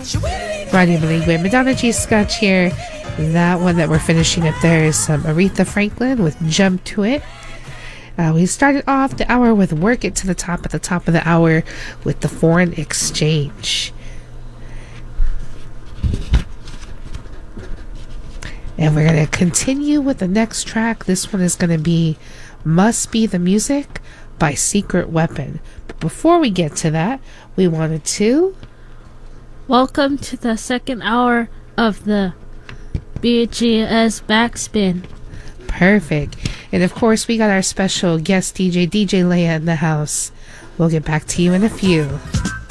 Radio Bilingue. Madonna G. Scotch here. That one that we're finishing up there is Aretha Franklin with Jump to It. We started off the hour with Work It to the Top at the top of the hour with the Foreign Exchange. And we're going to continue with the next track. This one is going to be Must Be the Music by Secret Weapon. But before we get to that, we wanted to welcome to the second hour of the BGS Backspin. Perfect. And of course, we got our special guest DJ, DJ Leia, in the house. We'll get back to you in a few.